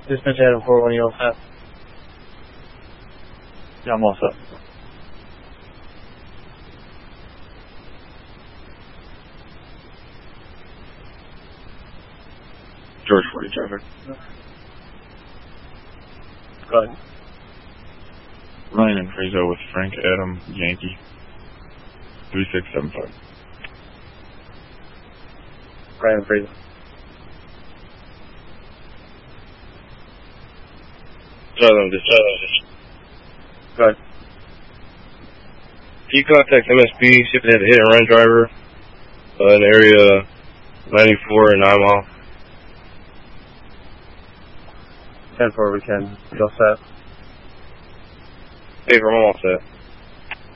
Dispatch Adam 41, you all set? Yeah, I'm all set. George 40 traffic. Go ahead. Ryan and Frizo with Frank Adam Yankee 3675. Ryan Fraser. Southern dispatch. Go ahead. Can you contact MSP, see if they have a hit and run driver in area 94 and 9 Mile? 10-4, we can. You all set? Hey, I'm all set.